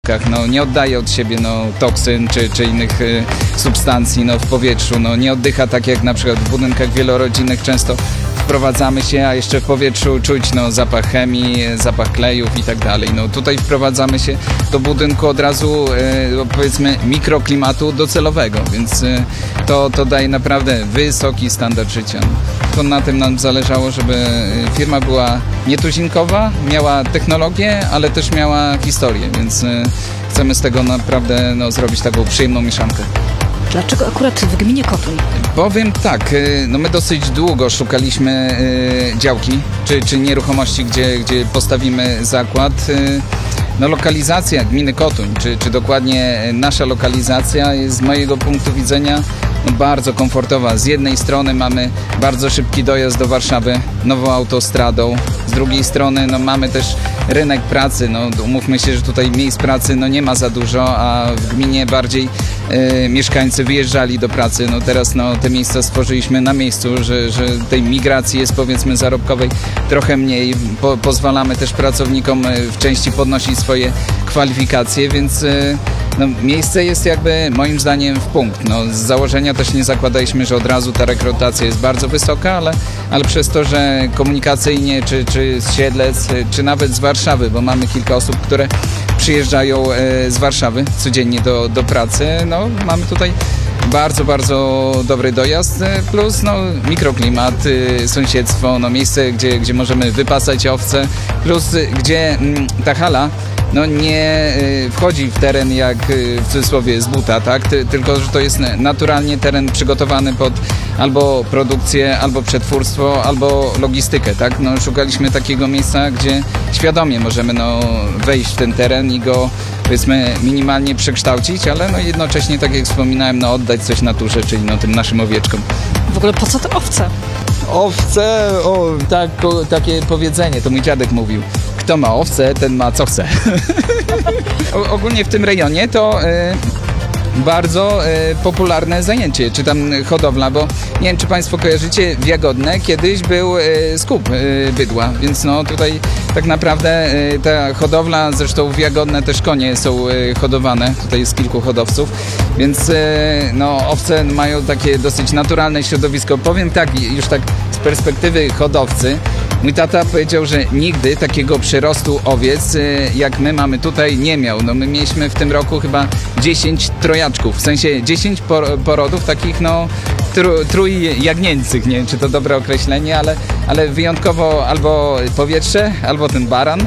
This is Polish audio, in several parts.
no, nie oddaje od siebie toksyn czy innych substancji w powietrzu, nie oddycha tak jak na przykład w budynkach wielorodzinnych często wprowadzamy się, a jeszcze w powietrzu czuć zapach chemii, zapach klejów i tak dalej. Tutaj wprowadzamy się do budynku od razu powiedzmy mikroklimatu docelowego, więc to daje naprawdę wysoki standard życia. To na tym nam zależało, żeby firma była nietuzinkowa, miała technologię, ale też miała historię, więc chcemy z tego naprawdę zrobić taką przyjemną mieszankę. Dlaczego akurat w gminie Kotoń? Powiem tak, my dosyć długo szukaliśmy działki czy nieruchomości, gdzie postawimy zakład. Lokalizacja gminy Kotoń, czy dokładnie nasza lokalizacja jest z mojego punktu widzenia bardzo komfortowa. Z jednej strony mamy bardzo szybki dojazd do Warszawy nową autostradą, z drugiej strony mamy też rynek pracy. Umówmy się, że tutaj miejsc pracy nie ma za dużo, a w gminie bardziej mieszkańcy wyjeżdżali do pracy. Teraz te miejsca stworzyliśmy na miejscu, że tej migracji jest powiedzmy zarobkowej trochę mniej. Pozwalamy też pracownikom w części podnosić swoje kwalifikacje, więc miejsce jest jakby moim zdaniem w punkt. Z założenia też nie zakładaliśmy, że od razu ta rekrutacja jest bardzo wysoka, ale przez to, że komunikacyjnie czy z Siedlec, czy nawet z Warszawy, bo mamy kilka osób, które przyjeżdżają z Warszawy codziennie do pracy, mamy tutaj bardzo, bardzo dobry dojazd, plus mikroklimat, sąsiedztwo, miejsce, gdzie możemy wypasać owce, plus gdzie ta hala nie wchodzi w teren jak w cudzysłowie z buta, tak? Tylko że to jest naturalnie teren przygotowany pod albo produkcję, albo przetwórstwo, albo logistykę, tak? Szukaliśmy takiego miejsca, gdzie świadomie możemy wejść w ten teren i go powiedzmy minimalnie przekształcić, ale jednocześnie, tak jak wspominałem, oddać coś naturze, czyli tym naszym owieczkom. W ogóle po co te owce? Owce, takie powiedzenie, to mój dziadek mówił. Kto ma owce, ten ma co chce. Ogólnie w tym rejonie to bardzo popularne zajęcie, czy tam hodowla, bo nie wiem, czy Państwo kojarzycie, w Jagodne kiedyś był skup bydła, więc tutaj tak naprawdę ta hodowla, zresztą w Jagodne też konie są hodowane, tutaj jest kilku hodowców, więc owce mają takie dosyć naturalne środowisko. Powiem tak, już tak z perspektywy hodowcy, mój tata powiedział, że nigdy takiego przyrostu owiec, jak my mamy tutaj, nie miał. My mieliśmy w tym roku chyba 10 trojaczków, w sensie 10 porodów takich trójjagnięcych. Nie wiem, czy to dobre określenie, ale wyjątkowo albo powietrze, albo ten baran,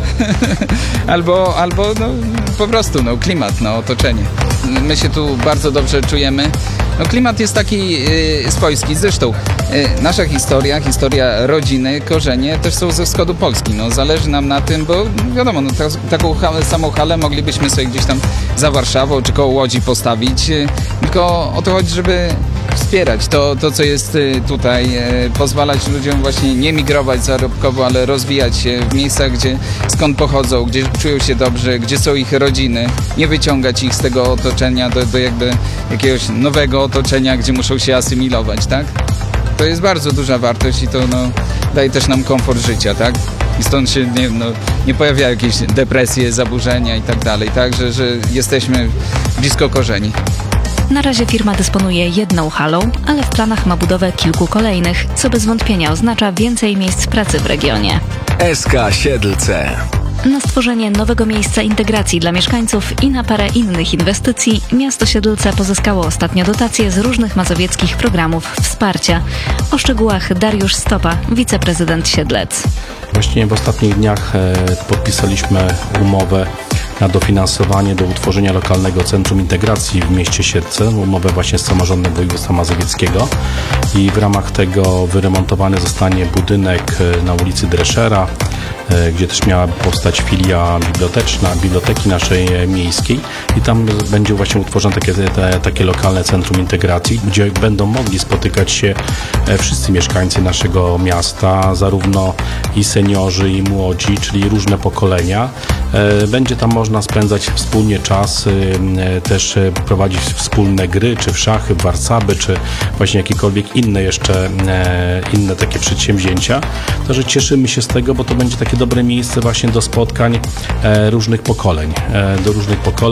albo po prostu klimat, otoczenie. My się tu bardzo dobrze czujemy. Klimat jest taki swojski. Zresztą nasza historia rodziny, korzenie też są ze wschodu Polski. Zależy nam na tym, bo wiadomo, taką samą halę moglibyśmy sobie gdzieś tam za Warszawą czy koło Łodzi postawić. Tylko o to chodzi, żeby wspierać to, co jest tutaj, pozwalać ludziom właśnie nie migrować zarobkowo, ale rozwijać się w miejscach, skąd pochodzą, gdzie czują się dobrze, gdzie są ich rodziny, nie wyciągać ich z tego otoczenia do jakby jakiegoś nowego otoczenia, gdzie muszą się asymilować, tak? To jest bardzo duża wartość i to daje też nam komfort życia, tak? I stąd się nie pojawiają jakieś depresje, zaburzenia i tak dalej, tak? Że jesteśmy blisko korzeni. Na razie firma dysponuje jedną halą, ale w planach ma budowę kilku kolejnych, co bez wątpienia oznacza więcej miejsc pracy w regionie. SK Siedlce. Na stworzenie nowego miejsca integracji dla mieszkańców i na parę innych inwestycji miasto Siedlce pozyskało ostatnio dotacje z różnych mazowieckich programów wsparcia. O szczegółach Dariusz Stopa, wiceprezydent Siedlec. Właściwie w ostatnich dniach podpisaliśmy umowę na dofinansowanie do utworzenia lokalnego centrum integracji w mieście Siedlce, umowę właśnie z samorządem województwa mazowieckiego i w ramach tego wyremontowany zostanie budynek na ulicy Dreschera, gdzie też miała powstać filia biblioteczna, biblioteki naszej miejskiej i tam będzie właśnie utworzone takie lokalne centrum integracji, gdzie będą mogli spotykać się wszyscy mieszkańcy naszego miasta, zarówno i seniorzy, i młodzi, czyli różne pokolenia. Będzie tam można spędzać wspólnie czas, też prowadzić wspólne gry, czy w szachy, w warcaby, czy właśnie jakiekolwiek inne takie przedsięwzięcia. Także cieszymy się z tego, bo to będzie takie dobre miejsce właśnie do spotkań różnych pokoleń.